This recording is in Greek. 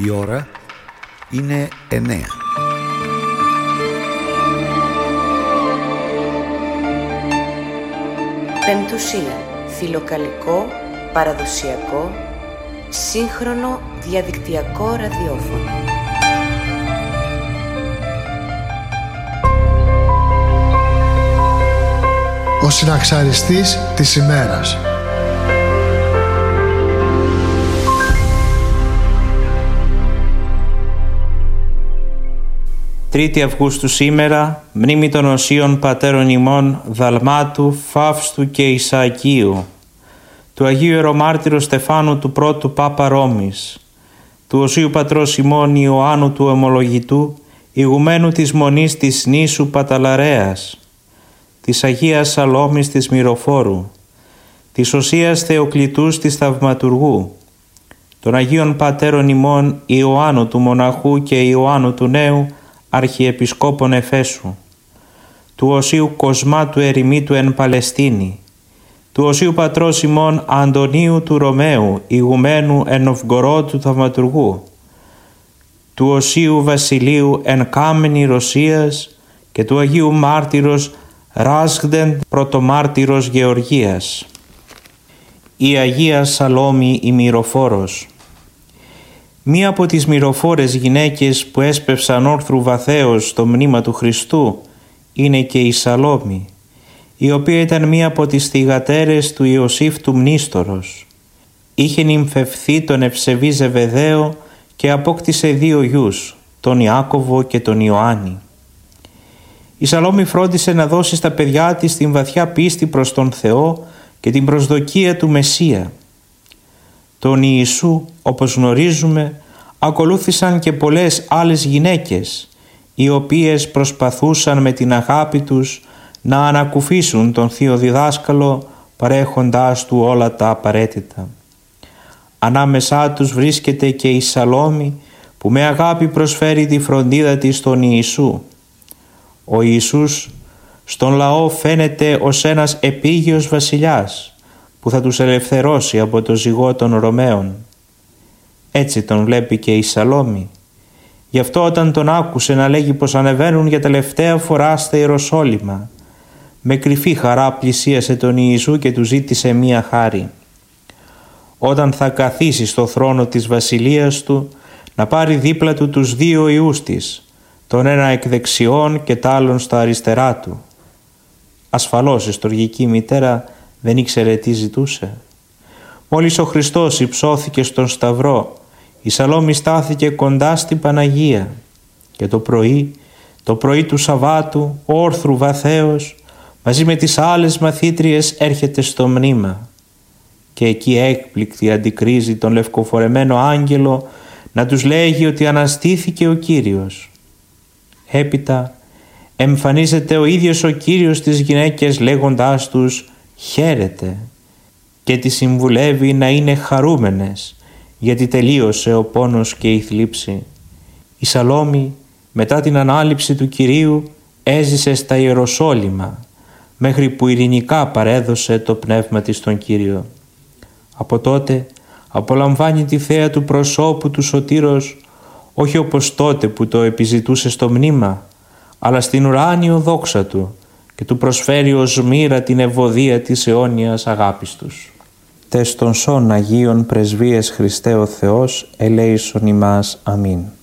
Η ώρα είναι 9. Πεμπτουσία. Φιλοκαλικό, παραδοσιακό, σύγχρονο διαδικτυακό ραδιόφωνο. Ο συναξαριστής της ημέρας. Τρίτη Αυγούστου σήμερα, μνήμη των οσίων πατέρων ημών Δαλμάτου, Φαύστου και Ισαακίου, του Αγίου Ιερομάρτυρου Στεφάνου του πρώτου Πάπα Ρώμης, του Οσίου Πατρός ημών Ιωάννου του Ομολογητού, ηγουμένου της Μονής της νήσου Παταλαρέας, της Αγίας Σαλόμης της Μυροφόρου, της Οσίας Θεοκλητούς της Θαυματουργού, των Αγίων Πατέρων ημών Ιωάννου του Μοναχού και Ιωάννου του Νέου, Αρχιεπισκόπων Εφέσου, του Οσίου Κοσμά του Ερημίτου εν Παλαιστίνη, του Οσίου Πατρός ημών Αντωνίου του Ρωμαίου, ηγουμένου εν Νοβγκορόντ του Θαυματουργού, του Οσίου Βασιλείου εν Κάμενη Ρωσίας και του Αγίου Μάρτυρος Ράσγδεν πρωτομάρτυρος Γεωργίας. Η Αγία Σαλόμη η Μυροφόρος. Μία από τις μυροφόρες γυναίκες που έσπευσαν όρθρου βαθέως στο μνήμα του Χριστού είναι και η Σαλόμη, η οποία ήταν μία από τις θυγατέρες του Ιωσήφ του Μνήστορος. Είχε νυμφευθεί τον ευσεβή Ζεβεδαίο και απόκτησε 2 γιους, τον Ιάκωβο και τον Ιωάννη. Η Σαλόμη φρόντισε να δώσει στα παιδιά της την βαθιά πίστη προς τον Θεό και την προσδοκία του Μεσσία. Τον Ιησού, όπως γνωρίζουμε, ακολούθησαν και πολλές άλλες γυναίκες, οι οποίες προσπαθούσαν με την αγάπη τους να ανακουφίσουν τον Θείο Διδάσκαλο, παρέχοντάς του όλα τα απαραίτητα. Ανάμεσά τους βρίσκεται και η Σαλόμη, που με αγάπη προσφέρει τη φροντίδα της στον Ιησού. Ο Ιησούς στον λαό φαίνεται ως ένας επίγειος βασιλιάς, που θα τους ελευθερώσει από το ζυγό των Ρωμαίων. Έτσι τον βλέπει και η Σαλόμη. Γι' αυτό όταν τον άκουσε να λέγει πως ανεβαίνουν για τελευταία φορά στα Ιεροσόλυμα, με κρυφή χαρά πλησίασε τον Ιησού και του ζήτησε μία χάρη. Όταν θα καθίσει στο θρόνο της βασιλείας του, να πάρει δίπλα του τους 2 ιούς της, τον ένα εκ δεξιών και τ' άλλον στα αριστερά του. Ασφαλώς η στοργική μητέρα δεν ήξερε τι ζητούσε. Μόλις ο Χριστός υψώθηκε στον Σταυρό, η Σαλόμη στάθηκε κοντά στην Παναγία και το πρωί του Σαββάτου, όρθρου βαθέως, μαζί με τις άλλες μαθήτριες έρχεται στο μνήμα και εκεί έκπληκτη αντικρίζει τον λευκοφορεμένο άγγελο να τους λέγει ότι αναστήθηκε ο Κύριος. Έπειτα εμφανίζεται ο ίδιος ο Κύριος στις γυναίκες λέγοντάς τους «Χαίρετε» και τις συμβουλεύει να είναι χαρούμενες, γιατί τελείωσε ο πόνος και η θλίψη. Η Σαλόμη μετά την ανάληψη του Κυρίου έζησε στα Ιεροσόλυμα, μέχρι που ειρηνικά παρέδωσε το πνεύμα της στον Κύριο. Από τότε απολαμβάνει τη θέα του προσώπου του Σωτήρος, όχι όπως τότε που το επιζητούσε στο μνήμα, αλλά στην ουράνιο δόξα του, και του προσφέρει ως μοίρα την ευωδία της αιώνιας αγάπης τους. Τες των σών Αγίων Πρεσβείες Χριστέ ο Θεός, ελέησον ημάς. Αμήν.